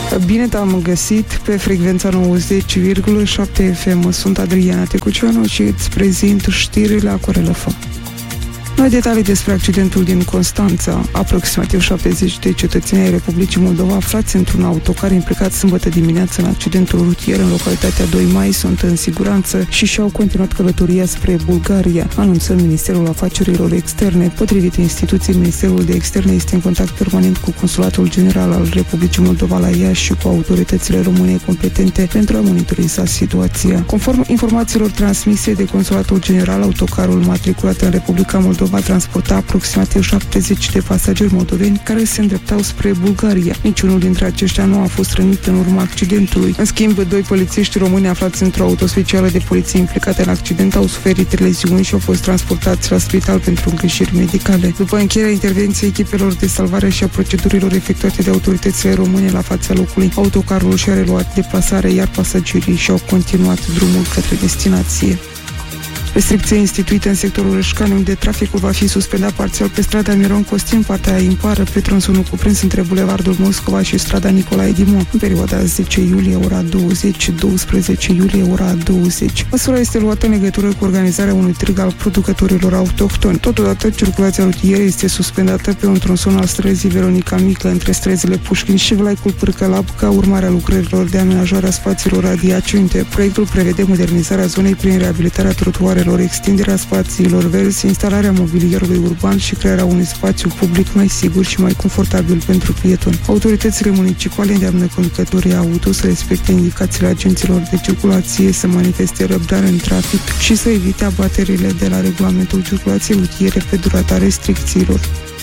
Bine te-am găsit pe frecvența 90,7 FM. Sunt Adriana Tecuceanu și îți prezint știrile Acorelăfă. Noi detalii despre accidentul din Constanța. Aproximativ 70 de cetățeni ai Republicii Moldova aflați într-un autocar implicat sâmbătă dimineață în accidentul rutier în localitatea 2 Mai sunt în siguranță și și-au continuat călătoria spre Bulgaria, anunță Ministerul Afacerilor Externe. Potrivit instituției, Ministerul de Externe este în contact permanent cu Consulatul General al Republicii Moldova la Iași și cu autoritățile române competente pentru a monitoriza situația. Conform informațiilor transmise de Consulatul General, autocarul matriculat în Republica Moldova va transporta aproximativ 70 de pasageri moldoveni care se îndreptau spre Bulgaria. Niciunul dintre aceștia nu a fost rănit în urma accidentului. În schimb, doi polițiști români aflați într-o autospecială de poliție implicată în accident au suferit leziuni și au fost transportați la spital pentru îngrijiri medicale. După încheierea intervenției echipelor de salvare și a procedurilor efectuate de autoritățile române la fața locului, autocarul și-a reluat deplasarea, iar pasagerii și-au continuat drumul către destinație. Restricție instituită în sectorul Rășcani, unde traficul va fi suspendat parțial pe strada Miron Costin, partea impară, pe tronsonul cuprins între Bulevardul Moscova și strada Nicolae Dimon, în perioada 10 iulie ora 20, 12 iulie ora 20. Măsura este luată în legătură cu organizarea unui târg al producătorilor autohtoni. Totodată, circulația rutieră este suspendată pe un tronson al străzii Veronica Mică între străzile Pușkin și Vlaicul Pârcălab ca urmare a lucrărilor de amenajare a spațiilor adiacente. Proiectul prevede modernizarea zonei prin reabilitarea trotuarelor, extinderea spațiilor verzi, instalarea mobilierului urban și crearea unui spațiu public mai sigur și mai confortabil pentru pietoni. Autoritățile municipale îndeamnă conducătorii auto să respecte indicațiile agenților de circulație, să manifeste răbdare în trafic și să evite abaterile de la regulamentul circulației rutiere pe durata restricțiilor.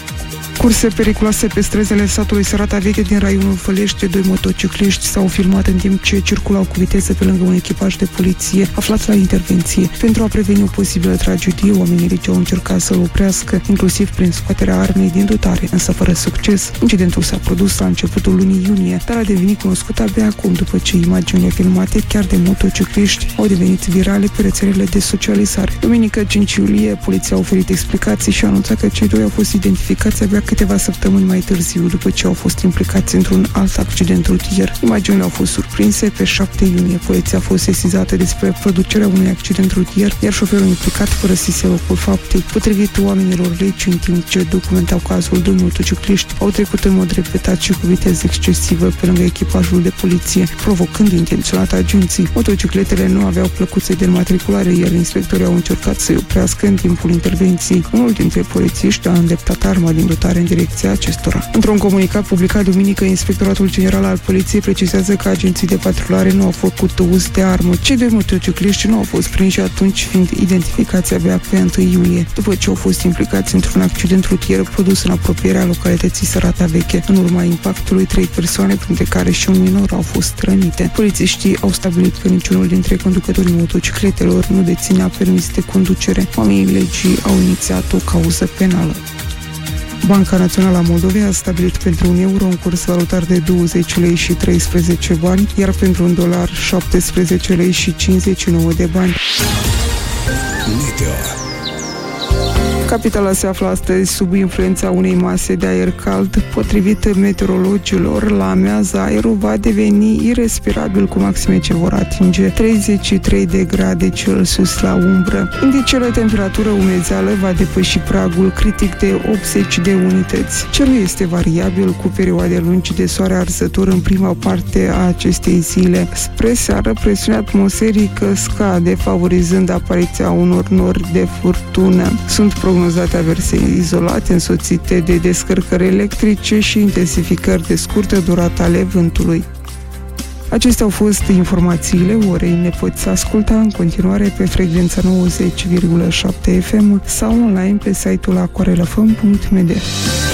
Curse periculoase pe străzile satului Sărata Veche din raionul Fălești. Doi motocicliști s-au filmat în timp ce circulau cu viteză pe lângă un echipaj de poliție aflat la intervenție. Pentru a preveni o posibilă tragedie, oamenii regi au încercat să-l oprească, inclusiv prin scoaterea armei din dotare, însă fără succes. Incidentul s-a produs la începutul lunii iunie, dar a devenit cunoscut abia acum, după ce imaginile filmate chiar de motocicliști au devenit virale pe rețelele de socializare. Duminică 5 iulie, poliția a oferit explicații și a anunțat că cei doi au fost identificați abia câteva săptămâni mai târziu, după ce au fost implicați într-un alt accident rutier. Imaginile au fost surprinse pe 7 iunie. Poliția a fost sesizată despre producerea unui accident rutier, iar șoferul implicat părăsise locul faptei. Potrivit oamenilor regi, în timp ce documentau cazul, doi motocicliști au trecut în mod repetat și cu viteză excesivă pe lângă echipajul de poliție, provocând intenționat agenții. Motocicletele nu aveau plăcuțe de înmatriculare, iar inspectorii au încercat să-i oprească în timpul intervenției. Unul dintre polițiști a îndreptat arma din dotare în direcția acestora. Într-un comunicat publicat duminică, Inspectoratul General al Poliției precizează că agenții de patrulare nu au făcut uz de armă. Cei doi motocicliști nu au fost prinși atunci, fiind identificați abia pe 1 iulie, după ce au fost implicați într-un accident rutier produs în apropierea localității Sărata Veche. În urma impactului, 3 persoane, printre care și un minor, au fost rănite. Polițiștii au stabilit că niciunul dintre conducătorii motocicletelor nu deținea permis de conducere. Oamenii legii au inițiat o cauză penală. Banca Națională a Moldovei a stabilit pentru un euro un curs valutar de 20 lei și 13 bani, iar pentru un dolar 17 lei și 59 de bani. Meteo. Capitala se află astăzi sub influența unei mase de aer cald. Potrivit meteorologilor, la amiază aerul va deveni irrespirabil cu maxime ce vor atinge 33 de grade Celsius la umbră. Indicele temperatură umezeală va depăși pragul critic de 80 de unități. Cerul este variabil cu perioade lungi de soare arzător în prima parte a acestei zile. Spre seară, presiunea atmosferică scade, favorizând apariția unor nori de furtună. Sunt prognozate averse izolate însoțite de descărcări electrice și intensificări de scurtă durată ale vântului. Acestea au fost informațiile orei. Ne poți asculta în continuare pe frecvența 90,7 FM sau online pe site-ul acorelafm.md.